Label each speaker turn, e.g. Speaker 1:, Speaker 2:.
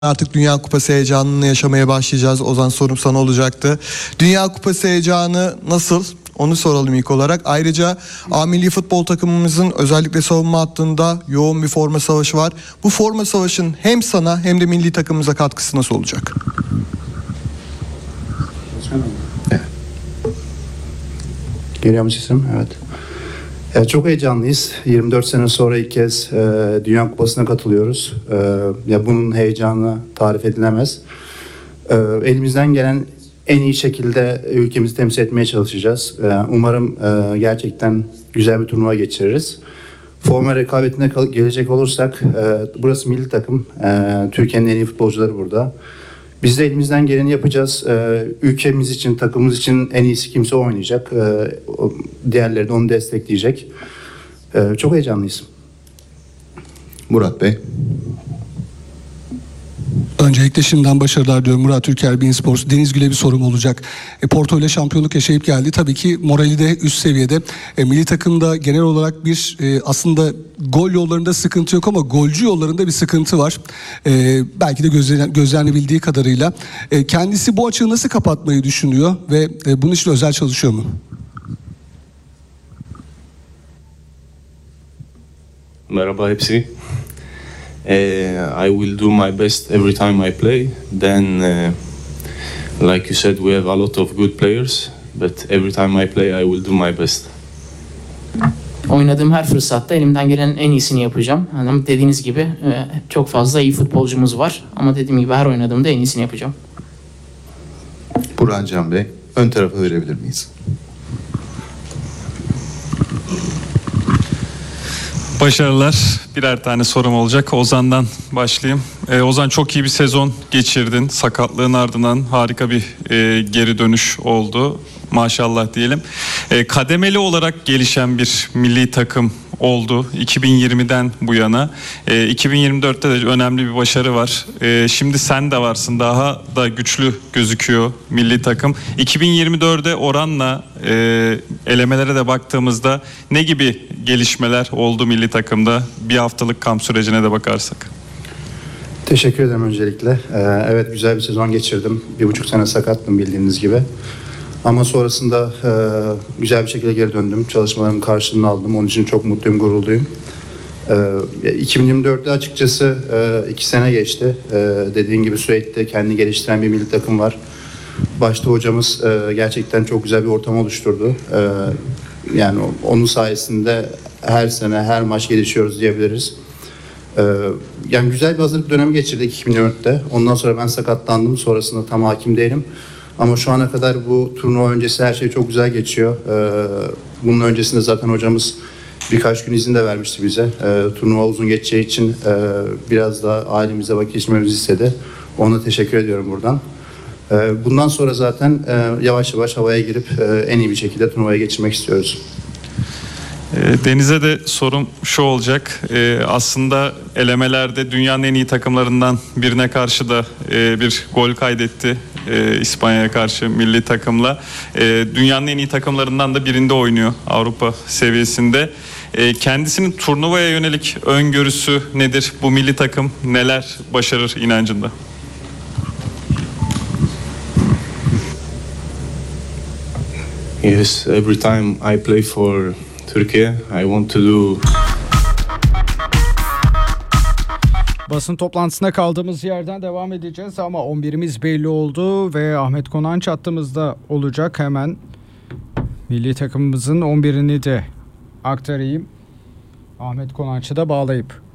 Speaker 1: Artık Dünya Kupası heyecanını yaşamaya başlayacağız. Ozan, sorum sana olacaktı. Dünya Kupası heyecanı nasıl? Onu soralım ilk olarak. Ayrıca A milli futbol takımımızın özellikle savunma hattında yoğun bir forma savaşı var. Bu forma savaşın hem sana hem de milli takımımıza katkısı nasıl olacak?
Speaker 2: Geliyor mu sesim? Evet. Çok heyecanlıyız. 24 sene sonra ilk kez Dünya Kupası'na katılıyoruz. Ya bunun heyecanı tarif edilemez. Elimizden gelen en iyi şekilde ülkemizi temsil etmeye çalışacağız. Umarım gerçekten güzel bir turnuva geçiririz. Forma rekabetine gelecek olursak, burası milli takım. Türkiye'nin en iyi futbolcuları burada. Biz de elimizden geleni yapacağız. Ülkemiz için, takımımız için en iyisi kimse oynayacak. Diğerleri de onu destekleyecek. Çok heyecanlıyız.
Speaker 3: Murat Bey.
Speaker 4: Öncelikle şimdiden başarılar diyorum Murat Ülker, Bein Sports. Deniz Gül'e bir sorum olacak. Porto ile şampiyonluk yaşayıp geldi. Tabii ki morali de üst seviyede. Milli takımda genel olarak bir aslında gol yollarında sıkıntı yok ama golcü yollarında bir sıkıntı var. Belki de gözlenebildiği kadarıyla. Kendisi bu açığı nasıl kapatmayı düşünüyor ve bunun için özel çalışıyor mu?
Speaker 5: Merhaba hepsi. I will do my best every time I play. Then, like you said, we have a lot of good players, but every time I play, I will do my best.
Speaker 6: Oynadığım her fırsatta elimden gelen en iyisini yapacağım. Ama dediğiniz gibi çok fazla iyi futbolcumuz var. Ama dediğim gibi her oynadığımda en iyisini yapacağım.
Speaker 3: Burhan Can Bey. Ön tarafa verebilir miyiz?
Speaker 7: Başarılar. Birer tane sorum olacak. Ozan'dan başlayayım. Ozan, çok iyi bir sezon geçirdin. Sakatlığın ardından harika bir geri dönüş oldu. Maşallah diyelim. Kademeli olarak gelişen bir milli takım oldu 2020'den bu yana. 2024'te de önemli bir başarı var. Şimdi sen de varsın. Daha da güçlü gözüküyor milli takım. 2024'de oranla elemelere de baktığımızda ne gibi gelişmeler oldu milli takımda? Bir haftalık kamp sürecine de bakarsak.
Speaker 2: Teşekkür ederim öncelikle. Evet, güzel bir sezon geçirdim. 1,5 sene sakattım bildiğiniz gibi. Ama sonrasında güzel bir şekilde geri döndüm. Çalışmalarımın karşılığını aldım. Onun için çok mutluyum, gururluyum. 2024'te açıkçası 2 sene geçti. Dediğin gibi sürekli kendini geliştiren bir milli takım var. Başta hocamız gerçekten çok güzel bir ortam oluşturdu. Yani onun sayesinde her sene, her maç gelişiyoruz diyebiliriz. Yani güzel bir hazırlık dönemi geçirdik 2024'te. Ondan sonra ben sakatlandım. Sonrasında tam hakim değilim. Ama şu ana kadar bu turnuva öncesi her şey çok güzel geçiyor. Bunun öncesinde zaten hocamız birkaç gün izin de vermişti bize. Turnuva uzun geçeceği için biraz daha ailemize vakit geçirmemizi istedi. Ona teşekkür ediyorum buradan. Bundan sonra zaten yavaş yavaş havaya girip en iyi bir şekilde turnuvaya geçirmek istiyoruz.
Speaker 7: Deniz'e de sorum şu olacak. Aslında elemelerde dünyanın en iyi takımlarından birine karşı da bir gol kaydetti. İspanya'ya karşı milli takımla. Dünyanın en iyi takımlarından da birinde oynuyor Avrupa seviyesinde. Kendisinin turnuvaya yönelik öngörüsü nedir? Bu milli takım neler başarır inancında?
Speaker 5: Yes, every time I play for Turkey, I want to do.
Speaker 8: Basın toplantısına kaldığımız yerden devam edeceğiz ama 11'imiz belli oldu ve Ahmet Konanç hattımızda olacak. Hemen milli takımımızın 11'ini de aktarayım. Ahmet Konanç'ı da bağlayıp.